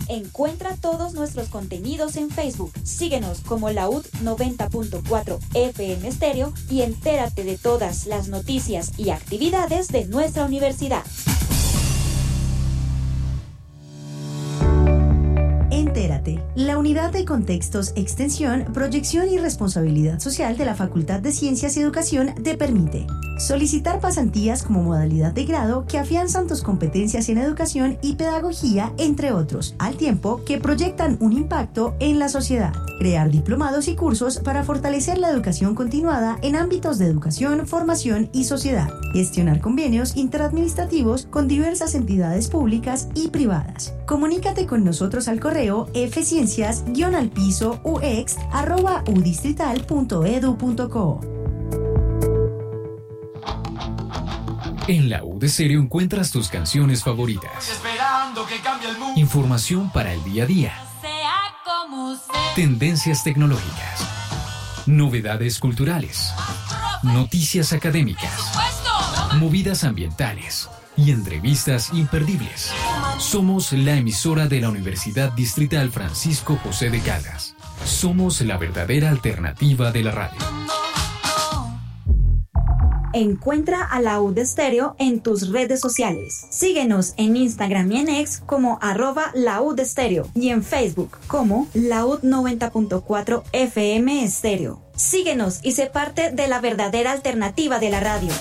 Encuentra todos nuestros contenidos en Facebook. Síguenos como Laud 90.4 FM Estéreo y entérate de todas las noticias y actividades de nuestra universidad. Entérate, la Unidad de Contextos, Extensión, Proyección y Responsabilidad Social de la Facultad de Ciencias y Educación te permite solicitar pasantías como modalidad de grado que afianzan tus competencias en educación y pedagogía, entre otros, al tiempo que proyectan un impacto en la sociedad. Crear diplomados y cursos para fortalecer la educación continuada en ámbitos de educación, formación y sociedad. Gestionar convenios interadministrativos con diversas entidades públicas y privadas. Comunícate con nosotros al correo fciencias-ux@udistrital.edu.co. En la U de Stereo encuentras tus canciones favoritas. Información para el día a día. Tendencias tecnológicas. Novedades culturales. Noticias académicas. Movidas ambientales. Y entrevistas imperdibles. Somos la emisora de la Universidad Distrital Francisco José de Caldas. Somos la verdadera alternativa de la radio. Encuentra a Laud Estéreo en tus redes sociales. Síguenos en Instagram y en X como @Laud Estéreo y en Facebook como Laud 90.4 FM Estéreo. Síguenos y sé parte de la verdadera alternativa de la radio.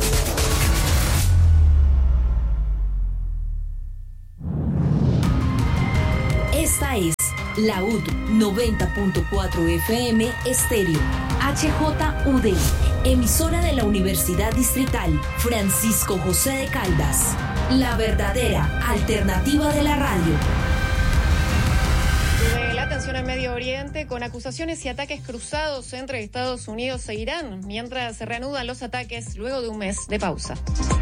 Esta es Laud 90.4 FM Estéreo, HJUD, emisora de la Universidad Distrital Francisco José de Caldas, la verdadera alternativa de la radio. La tensión en Medio Oriente con acusaciones y ataques cruzados entre Estados Unidos e Irán, mientras se reanudan los ataques luego de un mes de pausa.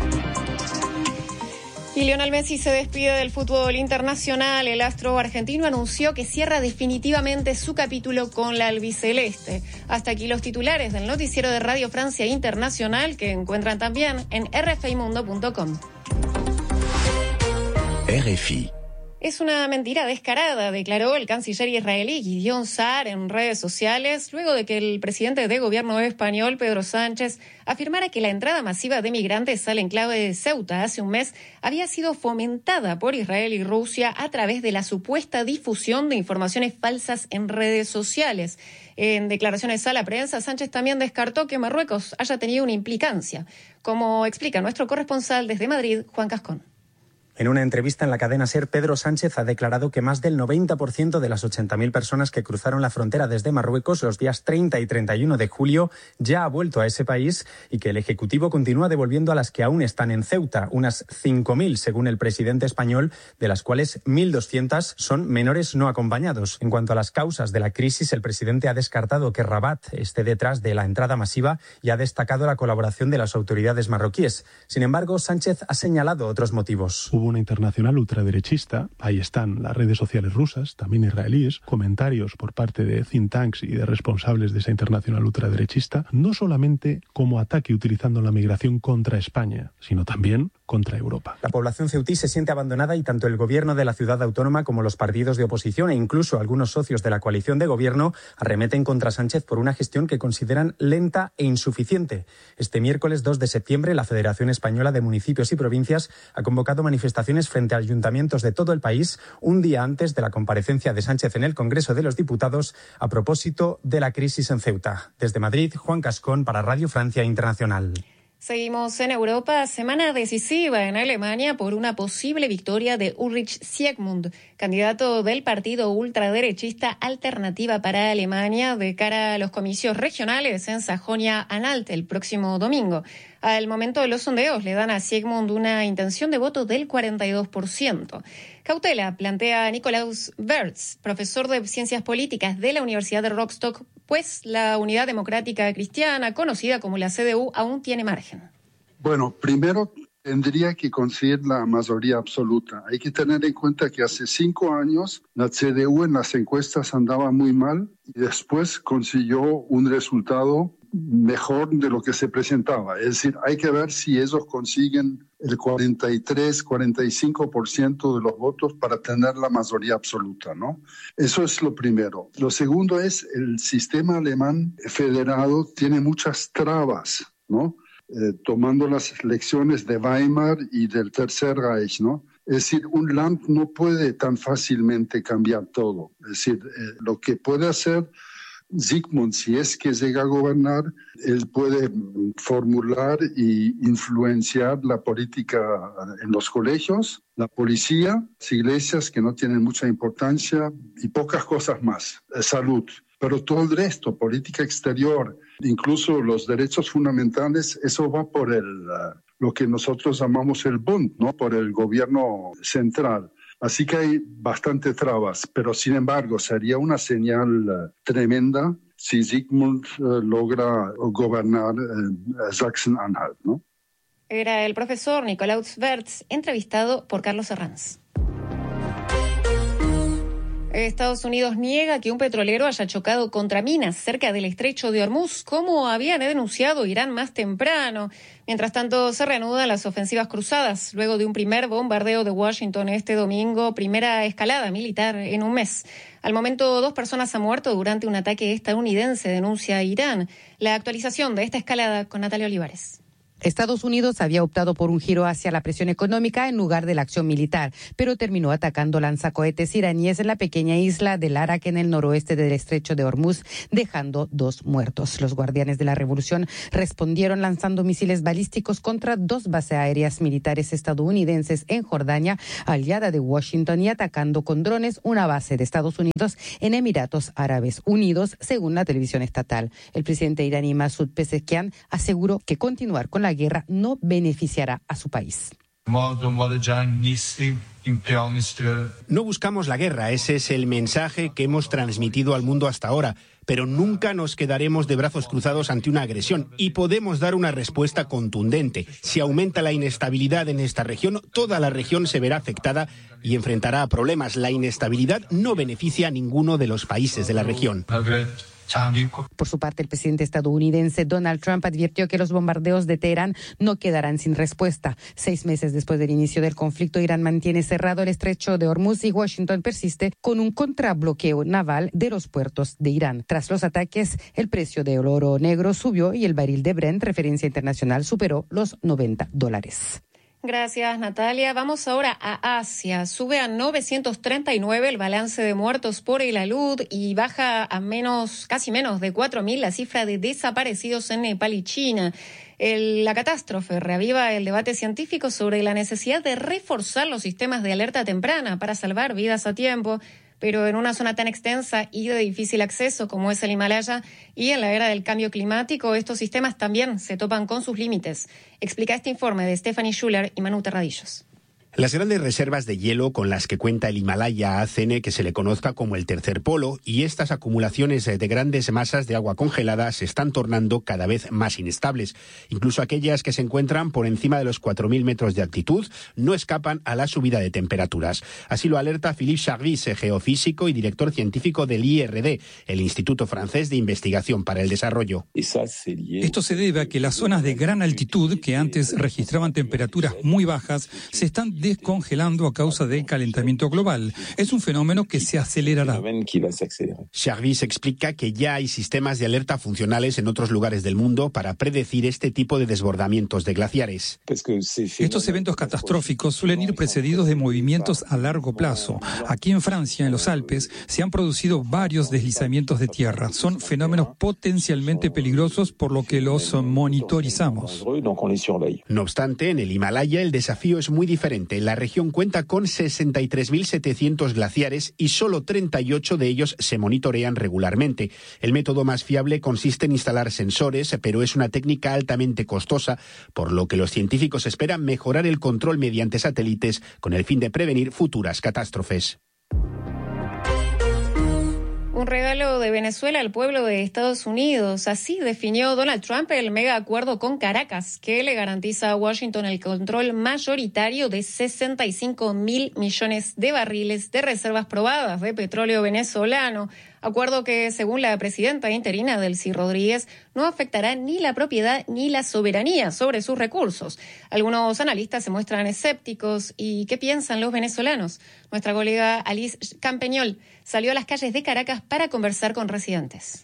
Y Lionel Messi se despide del fútbol internacional. El astro argentino anunció que cierra definitivamente su capítulo con la albiceleste. Hasta aquí los titulares del noticiero de Radio Francia Internacional, que encuentran también en rfimundo.com. RFI. Es una mentira descarada, declaró el canciller israelí Gideon Saar en redes sociales, luego de que el presidente de gobierno español, Pedro Sánchez, afirmara que la entrada masiva de migrantes al enclave de Ceuta hace un mes había sido fomentada por Israel y Rusia a través de la supuesta difusión de informaciones falsas en redes sociales. En declaraciones a la prensa, Sánchez también descartó que Marruecos haya tenido una implicancia, como explica nuestro corresponsal desde Madrid, Juan Cascón. En una entrevista en la cadena SER, Pedro Sánchez ha declarado que más del 90% de las 80.000 personas que cruzaron la frontera desde Marruecos los días 30 y 31 de julio ya ha vuelto a ese país y que el Ejecutivo continúa devolviendo a las que aún están en Ceuta, unas 5.000 según el presidente español, de las cuales 1.200 son menores no acompañados. En cuanto a las causas de la crisis, el presidente ha descartado que Rabat esté detrás de la entrada masiva y ha destacado la colaboración de las autoridades marroquíes. Sin embargo, Sánchez ha señalado otros motivos. Hubo una internacional ultraderechista, ahí están las redes sociales rusas, también israelíes, comentarios por parte de think tanks y de responsables de esa internacional ultraderechista, no solamente como ataque utilizando la migración contra España, sino también contra Europa. La población ceutí se siente abandonada y tanto el gobierno de la ciudad autónoma como los partidos de oposición e incluso algunos socios de la coalición de gobierno arremeten contra Sánchez por una gestión que consideran lenta e insuficiente. Este miércoles 2 de septiembre, la Federación Española de Municipios y Provincias ha convocado manifestaciones frente a ayuntamientos de todo el país un día antes de la comparecencia de Sánchez en el Congreso de los Diputados a propósito de la crisis en Ceuta. Desde Madrid, Juan Cascón para Radio Francia Internacional. Seguimos en Europa, semana decisiva en Alemania por una posible victoria de Ulrich Siegmund, candidato del partido ultraderechista Alternativa para Alemania de cara a los comicios regionales en Sajonia-Anhalt el próximo domingo. Al momento de los sondeos le dan a Siegmund una intención de voto del 42%. Cautela plantea Nikolaus Wertz, profesor de Ciencias Políticas de la Universidad de Rostock, pues la Unidad Democrática Cristiana, conocida como la CDU, aún tiene margen. Bueno, primero tendría que conseguir la mayoría absoluta. Hay que tener en cuenta que hace 5 años la CDU en las encuestas andaba muy mal y después consiguió un resultado mejor de lo que se presentaba. Es decir, hay que ver si ellos consiguen el 43-45% de los votos para tener la mayoría absoluta, ¿no? Eso es lo primero. Lo segundo es el sistema alemán federado tiene muchas trabas, ¿no? Tomando las lecciones de Weimar y del Tercer Reich, ¿no? Es decir, un land no puede tan fácilmente cambiar todo. Es decir, lo que puede hacer Sigmund, si es que llega a gobernar, él puede formular y influenciar la política en los colegios, la policía, las iglesias que no tienen mucha importancia y pocas cosas más, salud. Pero todo el resto, política exterior, incluso los derechos fundamentales, eso va por lo que nosotros llamamos el Bund, ¿no? Por el gobierno central. Así que hay bastante trabas, pero sin embargo sería una señal tremenda si Sigmund logra gobernar Sachsen-Anhalt, ¿no? Era el profesor Nikolaus Wertz, entrevistado por Carlos Herranz. Estados Unidos niega que un petrolero haya chocado contra minas cerca del estrecho de Hormuz, como habían denunciado Irán más temprano. Mientras tanto, se reanudan las ofensivas cruzadas, luego de un primer bombardeo de Washington este domingo, primera escalada militar en un mes. Al momento, 2 personas han muerto durante un ataque estadounidense, denuncia Irán. La actualización de esta escalada con Natalia Olivares. Estados Unidos había optado por un giro hacia la presión económica en lugar de la acción militar, pero terminó atacando lanzacohetes iraníes en la pequeña isla de Arak en el noroeste del estrecho de Hormuz, dejando 2 muertos. Los guardianes de la revolución respondieron lanzando misiles balísticos contra 2 bases aéreas militares estadounidenses en Jordania, aliada de Washington, y atacando con drones una base de Estados Unidos en Emiratos Árabes Unidos, según la televisión estatal. El presidente iraní Masoud Pezeshkian aseguró que continuar con la guerra no beneficiará a su país. No buscamos la guerra, ese es el mensaje que hemos transmitido al mundo hasta ahora, pero nunca nos quedaremos de brazos cruzados ante una agresión y podemos dar una respuesta contundente. Si aumenta la inestabilidad en esta región, toda la región se verá afectada y enfrentará a problemas. La inestabilidad no beneficia a ninguno de los países de la región. Por su parte, el presidente estadounidense Donald Trump advirtió que los bombardeos de Teherán no quedarán sin respuesta. 6 meses después del inicio del conflicto, Irán mantiene cerrado el estrecho de Hormuz y Washington persiste con un contrabloqueo naval de los puertos de Irán. Tras los ataques, el precio del oro negro subió y el barril de Brent, referencia internacional, superó los $90. Gracias, Natalia. Vamos ahora a Asia. Sube a 939 el balance de muertos por el alud y baja a casi menos de 4.000 la cifra de desaparecidos en Nepal y China. La catástrofe reaviva el debate científico sobre la necesidad de reforzar los sistemas de alerta temprana para salvar vidas a tiempo, pero en una zona tan extensa y de difícil acceso como es el Himalaya y en la era del cambio climático, estos sistemas también se topan con sus límites. Explica este informe de Stephanie Schuller y Manu Terradillos. Las grandes reservas de hielo con las que cuenta el Himalaya hacen que se le conozca como el tercer polo, y estas acumulaciones de grandes masas de agua congelada se están tornando cada vez más inestables. Incluso aquellas que se encuentran por encima de los 4.000 metros de altitud no escapan a la subida de temperaturas. Así lo alerta Philippe Charvis, geofísico y director científico del IRD, el Instituto Francés de Investigación para el Desarrollo. Esto se debe a que las zonas de gran altitud, que antes registraban temperaturas muy bajas, se están descongelando a causa del calentamiento global. Es un fenómeno que se acelerará. Charvis explica que ya hay sistemas de alerta funcionales en otros lugares del mundo para predecir este tipo de desbordamientos de glaciares. Estos eventos catastróficos suelen ir precedidos de movimientos a largo plazo. Aquí en Francia, en los Alpes, se han producido varios deslizamientos de tierra. Son fenómenos potencialmente peligrosos, por lo que los monitorizamos. No obstante, en el Himalaya el desafío es muy diferente. La región cuenta con 63.700 glaciares y solo 38 de ellos se monitorean regularmente. El método más fiable consiste en instalar sensores, pero es una técnica altamente costosa, por lo que los científicos esperan mejorar el control mediante satélites con el fin de prevenir futuras catástrofes. Un regalo de Venezuela al pueblo de Estados Unidos. Así definió Donald Trump el mega acuerdo con Caracas, que le garantiza a Washington el control mayoritario de 65.000 millones de barriles de reservas probadas de petróleo venezolano. Acuerdo que, según la presidenta interina Delcy Rodríguez, no afectará ni la propiedad ni la soberanía sobre sus recursos. Algunos analistas se muestran escépticos. ¿Y qué piensan los venezolanos? Nuestra colega Alice Campeñol salió a las calles de Caracas para conversar con residentes.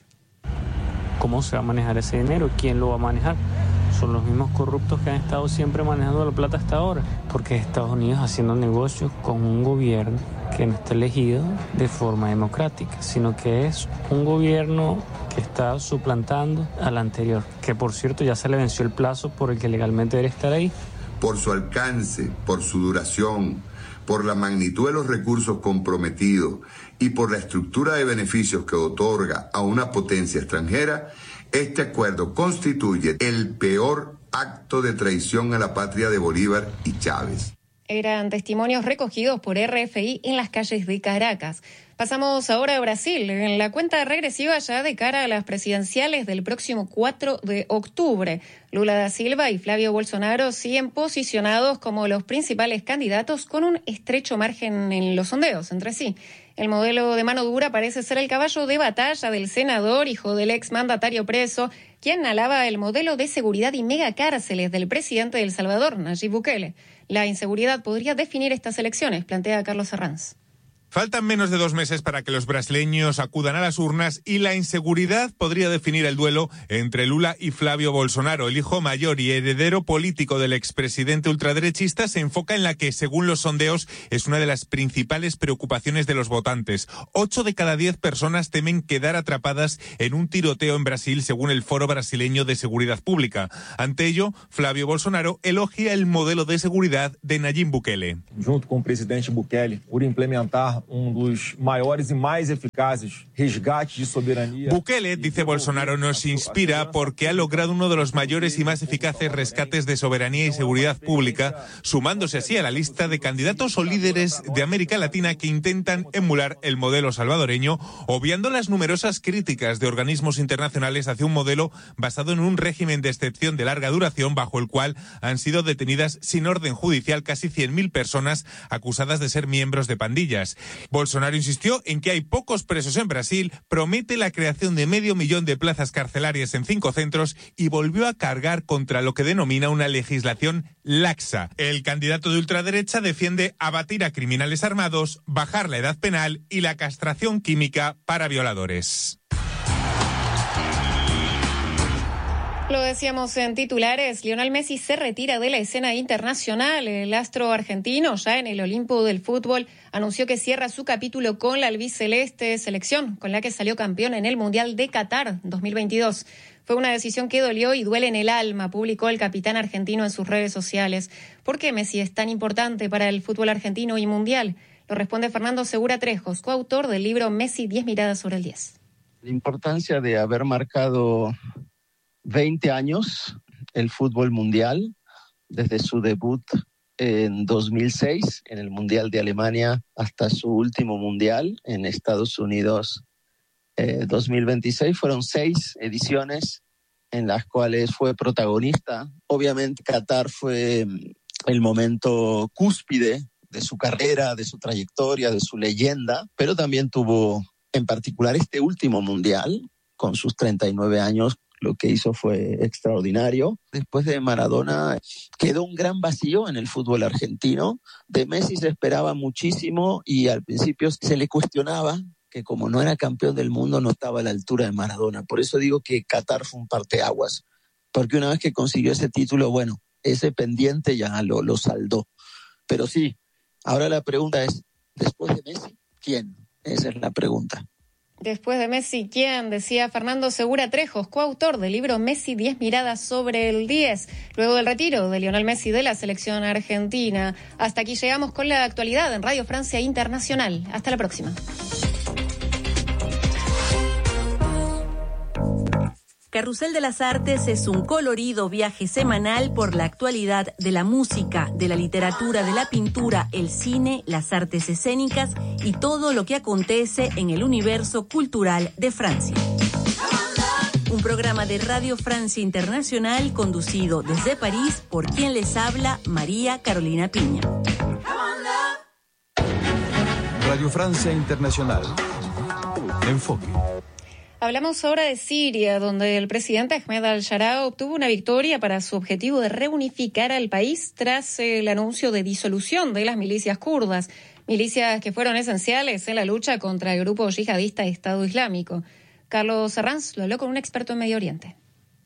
¿Cómo se va a manejar ese dinero? ¿Quién lo va a manejar? Son los mismos corruptos que han estado siempre manejando la plata hasta ahora, porque Estados Unidos haciendo negocios con un gobierno que no está elegido de forma democrática, sino que es un gobierno que está suplantando al anterior, que por cierto ya se le venció el plazo por el que legalmente debe estar ahí. Por su alcance, por su duración, por la magnitud de los recursos comprometidos y por la estructura de beneficios que otorga a una potencia extranjera, este acuerdo constituye el peor acto de traición a la patria de Bolívar y Chávez. Eran testimonios recogidos por RFI en las calles de Caracas. Pasamos ahora a Brasil, en la cuenta regresiva ya de cara a las presidenciales del próximo 4 de octubre. Lula da Silva y Flavio Bolsonaro siguen posicionados como los principales candidatos con un estrecho margen en los sondeos entre sí. El modelo de mano dura parece ser el caballo de batalla del senador, hijo del exmandatario preso, quien alaba el modelo de seguridad y megacárceles del presidente de El Salvador, Nayib Bukele. La inseguridad podría definir estas elecciones, plantea Carlos Herranz. Faltan menos de 2 meses para que los brasileños acudan a las urnas y la inseguridad podría definir el duelo entre Lula y Flavio Bolsonaro. El hijo mayor y heredero político del expresidente ultraderechista se enfoca en la que, según los sondeos, es una de las principales preocupaciones de los votantes. 8 de cada 10 personas temen quedar atrapadas en un tiroteo en Brasil, según el Foro Brasileño de Seguridad Pública. Ante ello, Flavio Bolsonaro elogia el modelo de seguridad de Nayib Bukele. Junto con el presidente Bukele, por implementar dos maiores y más eficaces resgates de soberanía. Bukele, dice Bolsonaro, nos inspira porque ha logrado uno de los mayores y más eficaces rescates de soberanía y seguridad pública, sumándose así a la lista de candidatos o líderes de América Latina que intentan emular el modelo salvadoreño, obviando las numerosas críticas de organismos internacionales hacia un modelo basado en un régimen de excepción de larga duración bajo el cual han sido detenidas sin orden judicial casi 100.000 personas acusadas de ser miembros de pandillas. Bolsonaro insistió en que hay pocos presos en Brasil, promete la creación de 500.000 de plazas carcelarias en 5 centros y volvió a cargar contra lo que denomina una legislación laxa. El candidato de ultraderecha defiende abatir a criminales armados, bajar la edad penal y la castración química para violadores. Lo decíamos en titulares, Lionel Messi se retira de la escena internacional. El astro argentino, ya en el Olimpo del fútbol, anunció que cierra su capítulo con la albiceleste, selección con la que salió campeón en el Mundial de Qatar 2022. Fue una decisión que dolió y duele en el alma, publicó el capitán argentino en sus redes sociales. ¿Por qué Messi es tan importante para el fútbol argentino y mundial? Lo responde Fernando Segura Trejos, coautor del libro Messi 10 miradas sobre el 10. La importancia de haber marcado 20 años el fútbol mundial, desde su debut en 2006 en el Mundial de Alemania hasta su último Mundial en Estados Unidos 2026. Fueron 6 ediciones en las cuales fue protagonista. Obviamente Qatar fue el momento cúspide de su carrera, de su trayectoria, de su leyenda, pero también tuvo en particular este último Mundial con sus 39 años. Lo que hizo fue extraordinario. Después de Maradona quedó un gran vacío en el fútbol argentino. De Messi se esperaba muchísimo y al principio se le cuestionaba que como no era campeón del mundo no estaba a la altura de Maradona. Por eso digo que Qatar fue un parteaguas, porque una vez que consiguió ese título, bueno, ese pendiente ya lo saldó. Pero sí, ahora la pregunta es, después de Messi, ¿quién? Esa es la pregunta. Después de Messi, ¿quién? Decía Fernando Segura Trejos, coautor del libro Messi 10 miradas sobre el 10, luego del retiro de Lionel Messi de la selección argentina. Hasta aquí llegamos con la actualidad en Radio Francia Internacional. Hasta la próxima. Carrusel de las Artes es un colorido viaje semanal por la actualidad de la música, de la literatura, de la pintura, el cine, las artes escénicas y todo lo que acontece en el universo cultural de Francia. Un programa de Radio Francia Internacional conducido desde París por quien les habla, María Carolina Piña. Radio Francia Internacional. Enfoque. Hablamos ahora de Siria, donde el presidente Ahmed al-Sharaa obtuvo una victoria para su objetivo de reunificar al país tras el anuncio de disolución de las milicias kurdas, milicias que fueron esenciales en la lucha contra el grupo yihadista Estado Islámico. Carlos Arranz lo habló con un experto en Medio Oriente.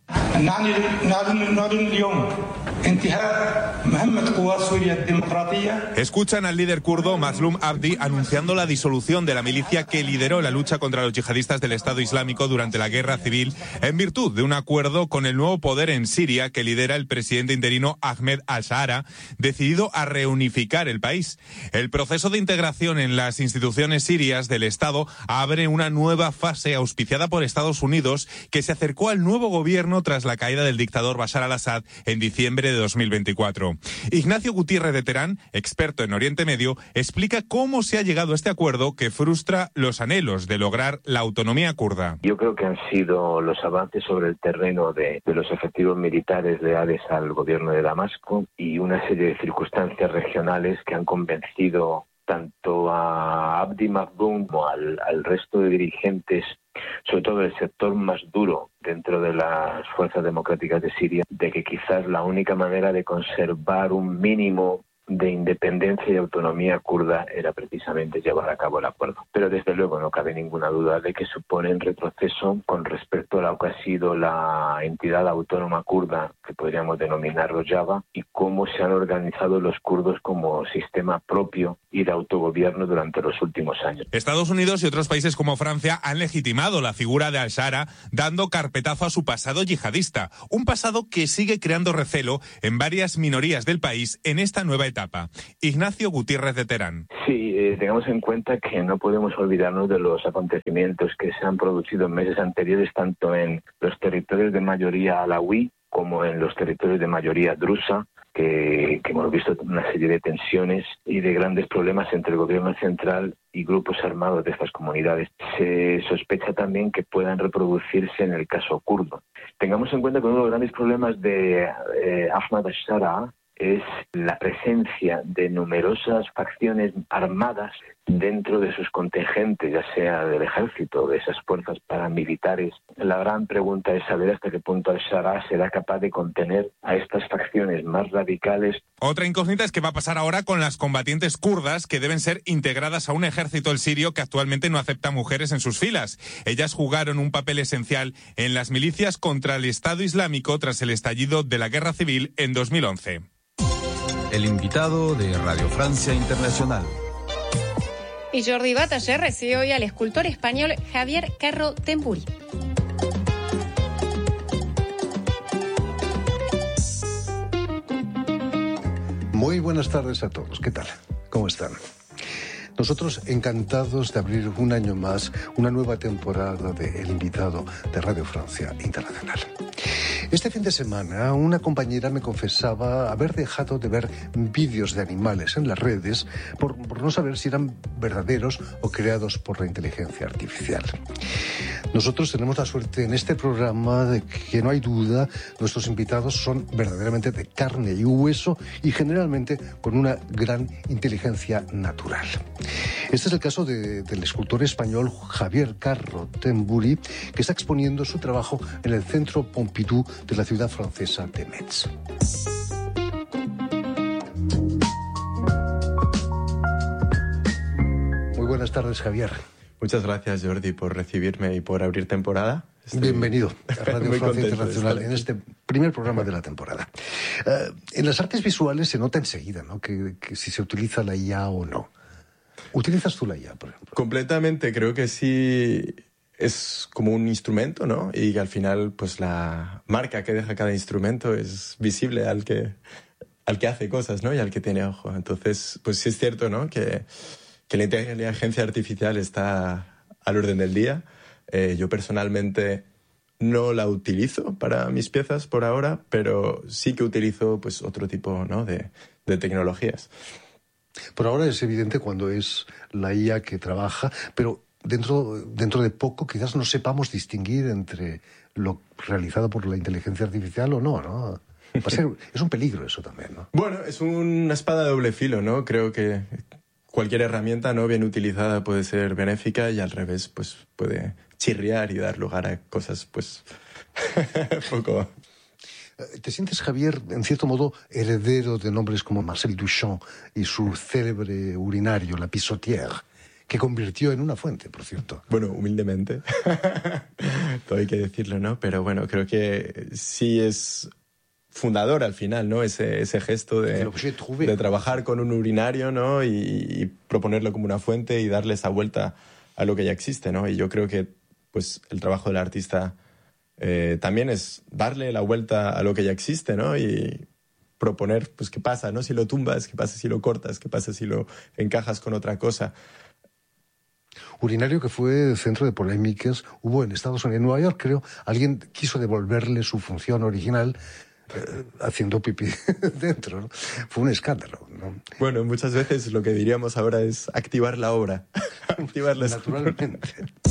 Escuchan al líder kurdo Mazlum Abdi anunciando la disolución de la milicia que lideró la lucha contra los yihadistas del Estado Islámico durante la guerra civil en virtud de un acuerdo con el nuevo poder en Siria que lidera el presidente interino Ahmed al-Sharaa, decidido a reunificar el país. El proceso de integración en las instituciones sirias del Estado abre una nueva fase auspiciada por Estados Unidos, que se acercó al nuevo gobierno tras la caída del dictador Bashar al-Assad en diciembre de 2024. Ignacio Gutiérrez de Terán, experto en Oriente Medio, explica cómo se ha llegado a este acuerdo que frustra los anhelos de lograr la autonomía kurda. Yo creo que han sido los avances sobre el terreno de los efectivos militares leales al gobierno de Damasco y una serie de circunstancias regionales que han convencido tanto a Abdi Mazlum como al resto de dirigentes, sobre todo el sector más duro dentro de las fuerzas democráticas de Siria, de que quizás la única manera de conservar un mínimo de independencia y autonomía kurda era precisamente llevar a cabo el acuerdo. Pero desde luego no cabe ninguna duda de que supone un retroceso con respecto a lo que ha sido la entidad autónoma kurda, que podríamos denominar Rojava, y cómo se han organizado los kurdos como sistema propio y de autogobierno durante los últimos años. Estados Unidos y otros países como Francia han legitimado la figura de al-Sharaa, dando carpetazo a su pasado yihadista, un pasado que sigue creando recelo en varias minorías del país en esta nueva etapa. Ignacio Gutiérrez de Terán. Sí, tengamos en cuenta que no podemos olvidarnos de los acontecimientos que se han producido en meses anteriores, tanto en los territorios de mayoría alawí como en los territorios de mayoría drusa, que hemos visto una serie de tensiones y de grandes problemas entre el gobierno central y grupos armados de estas comunidades. Se sospecha también que puedan reproducirse en el caso kurdo. Tengamos en cuenta que uno de los grandes problemas de Ahmed al-Sharaa es la presencia de numerosas facciones armadas dentro de sus contingentes, ya sea del ejército o de esas fuerzas paramilitares. La gran pregunta es saber hasta qué punto al-Sharaa será capaz de contener a estas facciones más radicales. Otra incógnita es qué va a pasar ahora con las combatientes kurdas que deben ser integradas a un ejército el sirio que actualmente no acepta mujeres en sus filas. Ellas jugaron un papel esencial en las milicias contra el Estado Islámico tras el estallido de la guerra civil en 2011. El invitado de Radio Francia Internacional. Y Jordi Bataller recibe hoy al escultor español Javier Carro Temburi. Muy buenas tardes a todos. ¿Qué tal? ¿Cómo están? Nosotros encantados de abrir un año más una nueva temporada de El Invitado de Radio Francia Internacional. Este fin de semana una compañera me confesaba haber dejado de ver vídeos de animales en las redes por no saber si eran verdaderos o creados por la inteligencia artificial. Nosotros tenemos la suerte en este programa de que no hay duda, nuestros invitados son verdaderamente de carne y hueso y generalmente con una gran inteligencia natural. Este es el caso del escultor español Javier Carro Temburi, que está exponiendo su trabajo en el Centro Pompidou de la ciudad francesa de Metz. Muy buenas tardes, Javier. Muchas gracias, Jordi, por recibirme y por abrir temporada. Bienvenido a Radio Francia Internacional en este primer programa de la temporada. En las artes visuales se nota enseguida, ¿no?, que si se utiliza la IA o no. ¿Utilizas tú la IA, por ejemplo? Completamente, creo que sí. Es como un instrumento, ¿no? Y al final, pues la marca que deja cada instrumento es visible al que hace cosas, ¿no? Y al que tiene ojo. Entonces, pues sí es cierto, ¿no?, que la inteligencia artificial está al orden del día. Yo personalmente no la utilizo para mis piezas por ahora, pero sí que utilizo pues otro tipo, ¿no?, de tecnologías. Por ahora es evidente cuando es la IA que trabaja, pero dentro de poco quizás no sepamos distinguir entre lo realizado por la inteligencia artificial o no, ¿no? Es un peligro eso también, ¿no? Bueno, es una espada de doble filo, ¿no? Creo que cualquier herramienta, ¿no?, bien utilizada puede ser benéfica y al revés pues puede chirriar y dar lugar a cosas pues poco... ¿Te sientes, Javier, en cierto modo, heredero de nombres como Marcel Duchamp y su célebre urinario, La Pissotière, que convirtió en una fuente, por cierto? Bueno, humildemente, todo hay que decirlo, ¿no? Pero bueno, creo que sí es fundador al final, ¿no? Ese gesto de trabajar con un urinario, ¿no? Y proponerlo como una fuente y darle esa vuelta a lo que ya existe, ¿no? Y yo creo que pues el trabajo del artista también es darle la vuelta a lo que ya existe, ¿no? Y proponer, pues, qué pasa, ¿no? Si lo tumbas, qué pasa si lo cortas, qué pasa si lo encajas con otra cosa. Urinario que fue centro de polémicas. Hubo en Estados Unidos, en Nueva York, creo, alguien quiso devolverle su función original haciendo pipí dentro, ¿no? Fue un escándalo, ¿no? Bueno, muchas veces lo que diríamos ahora es activar la obra. Activarla naturalmente.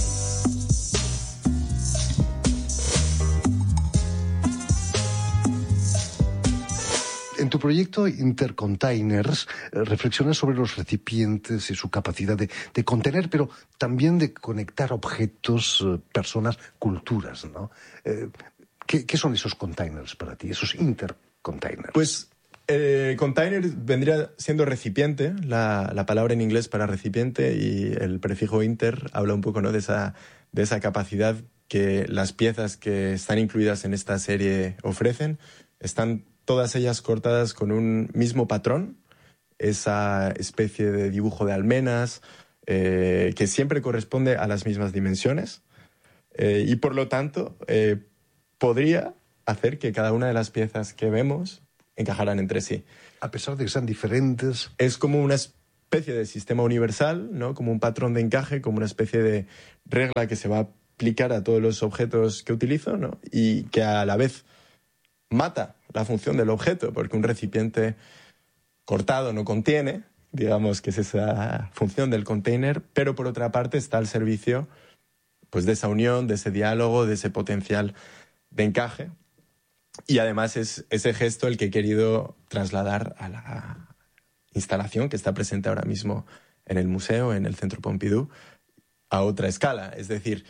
En tu proyecto Intercontainers reflexionas sobre los recipientes y su capacidad de contener, pero también de conectar objetos, personas, culturas, ¿no? ¿Qué son esos containers para ti, esos intercontainers? Pues container vendría siendo recipiente, la palabra en inglés para recipiente, y el prefijo inter habla un poco, ¿no?, de esa capacidad que las piezas que están incluidas en esta serie ofrecen. Están todas ellas cortadas con un mismo patrón, esa especie de dibujo de almenas que siempre corresponde a las mismas dimensiones y por lo tanto podría hacer que cada una de las piezas que vemos encajaran entre sí. A pesar de que sean diferentes. Es como una especie de sistema universal, ¿no?, como un patrón de encaje, como una especie de regla que se va a aplicar a todos los objetos que utilizo, ¿no?, y que a la vez mata la función del objeto, porque un recipiente cortado no contiene, digamos que es esa función del container, pero por otra parte está al servicio pues de esa unión, de ese diálogo, de ese potencial de encaje. Y además es ese gesto el que he querido trasladar a la instalación que está presente ahora mismo en el museo, en el Centro Pompidou, a otra escala. Es decir,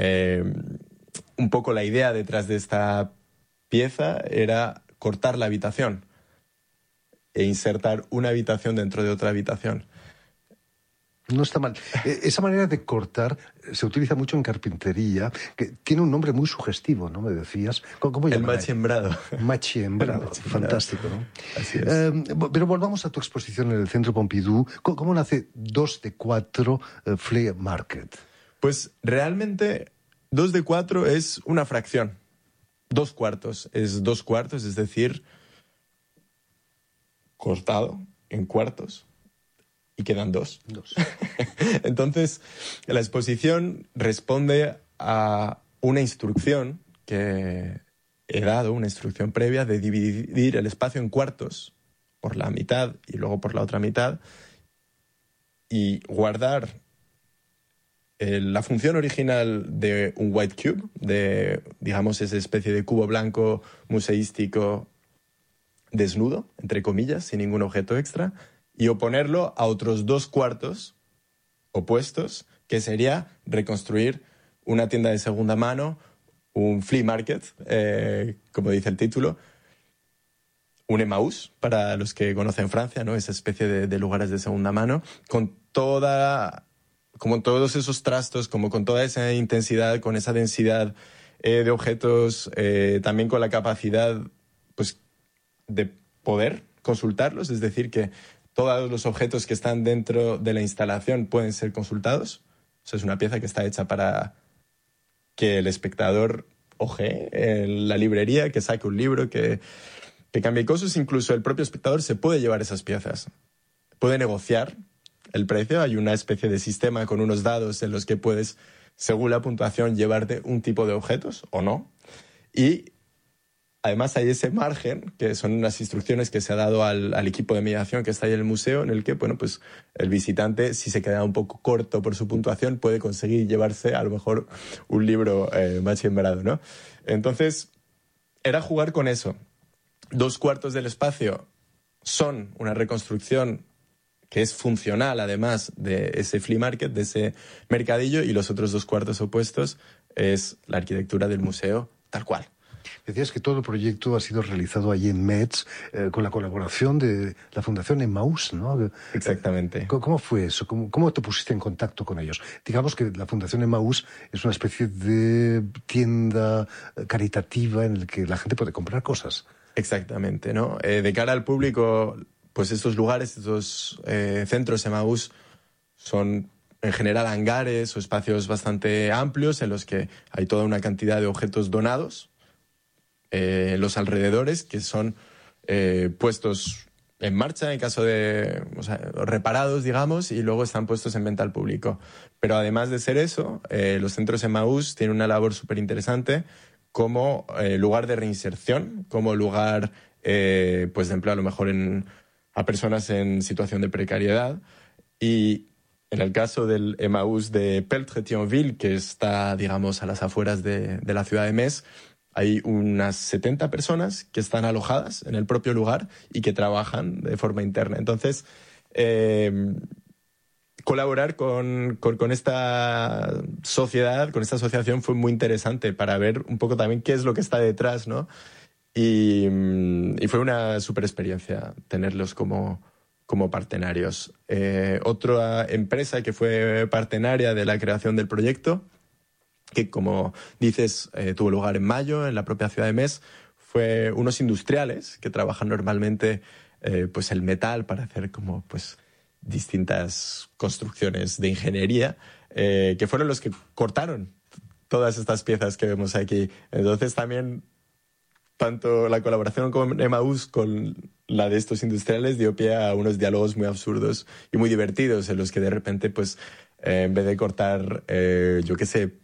un poco la idea detrás de esta pieza era cortar la habitación e insertar una habitación dentro de otra habitación. No está mal. Esa manera de cortar se utiliza mucho en carpintería, que tiene un nombre muy sugestivo, ¿no? Me decías. ¿Cómo el machiembrado. Machiembrado, fantástico, ¿no? Así es. Pero volvamos a tu exposición en el Centro Pompidou. ¿Cómo nace 2x4 Flea Market? Pues realmente 2x4 es una fracción. 2/4 es 2/4, es decir, cortado en cuartos y quedan dos. Entonces, la exposición responde a una instrucción que he dado, una instrucción previa de dividir el espacio en cuartos por la mitad y luego por la otra mitad y guardar la función original de un white cube, de, digamos, esa especie de cubo blanco museístico desnudo, entre comillas, sin ningún objeto extra, y oponerlo a otros 2/4 opuestos, que sería reconstruir una tienda de segunda mano, un flea market, como dice el título, un Emmaüs, para los que conocen Francia, ¿no?, esa especie de lugares de segunda mano, con todos esos trastos, como con toda esa intensidad, con esa densidad de objetos, también con la capacidad pues, de poder consultarlos, es decir, que todos los objetos que están dentro de la instalación pueden ser consultados. Eso es una pieza que está hecha para que el espectador ojee en la librería, que saque un libro, que cambie cosas. Incluso el propio espectador se puede llevar esas piezas. Puede negociar el precio. Hay una especie de sistema con unos dados en los que puedes, según la puntuación, llevarte un tipo de objetos o no. Y además hay ese margen, que son unas instrucciones que se ha dado al equipo de mediación que está ahí en el museo, en el que, bueno, pues el visitante, si se queda un poco corto por su puntuación, puede conseguir llevarse a lo mejor un libro más sembrado, ¿no? Entonces, era jugar con eso. 2/4 del espacio son una reconstrucción que es funcional, además de ese flea market, de ese mercadillo, y los otros 2/4 opuestos es la arquitectura del museo tal cual. Decías que todo el proyecto ha sido realizado allí en Metz con la colaboración de la Fundación Emmaüs, ¿no? Exactamente. ¿Cómo fue eso? ¿Cómo te pusiste en contacto con ellos? Digamos que la Fundación Emmaüs es una especie de tienda caritativa en la que la gente puede comprar cosas. Exactamente, ¿no? De cara al público, pues estos lugares, estos centros Emmaüs son en general hangares o espacios bastante amplios en los que hay toda una cantidad de objetos donados en los alrededores, que son puestos en marcha en caso de, o sea, reparados, digamos, y luego están puestos en venta al público. Pero además de ser eso, los centros Emmaüs tienen una labor súper interesante como lugar de reinserción, como lugar pues de empleo a lo mejor a personas en situación de precariedad. Y en el caso del Emmaüs de Peltre-Thionville, que está, digamos, a las afueras de la ciudad de Metz, hay unas 70 personas que están alojadas en el propio lugar y que trabajan de forma interna. Entonces, colaborar con esta sociedad, con esta asociación, fue muy interesante para ver un poco también qué es lo que está detrás, ¿no? Y fue una súper experiencia tenerlos como partenarios. Otra empresa que fue partenaria de la creación del proyecto, que como dices tuvo lugar en mayo en la propia ciudad de Metz, fue unos industriales que trabajan normalmente pues el metal para hacer como pues distintas construcciones de ingeniería, que fueron los que cortaron todas estas piezas que vemos aquí. Entonces también tanto la colaboración con Emmaüs con la de estos industriales dio pie a unos diálogos muy absurdos y muy divertidos en los que de repente pues en vez de cortar, yo qué sé,